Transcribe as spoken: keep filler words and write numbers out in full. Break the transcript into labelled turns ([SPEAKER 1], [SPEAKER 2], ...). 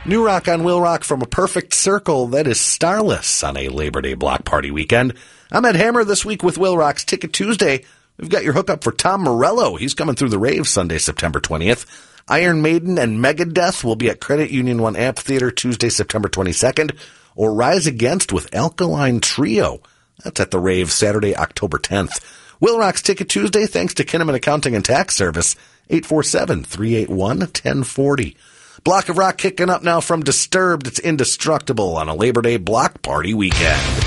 [SPEAKER 1] New rock on Will Rock from A Perfect Circle that is starless on a Labor Day block party weekend. I'm Ed Hammer this week with Will Rock's Ticket Tuesday. We've got your hookup for Tom Morello. He's coming through the rave Sunday, September twentieth. Iron Maiden and Megadeth will be at Credit Union One Amphitheater Tuesday, September twenty-second. Or Rise Against with Alkaline Trio. That's at the rave Saturday, October tenth. Will Rock's Ticket Tuesday, thanks to Kinnaman Accounting and Tax Service, eight four seven, three eight one, one zero four zero. Block of rock kicking up now from Disturbed. It's Indestructible on a Labor Day block party weekend.